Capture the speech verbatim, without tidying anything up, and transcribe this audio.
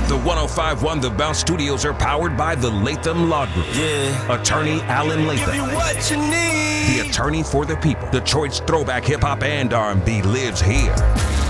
The one oh five point one The Bounce Studios are powered by the Latham Law Group. Yeah. Attorney Alan Latham. Give you what you need. The attorney for the people. Detroit's throwback hip hop and R and B lives here.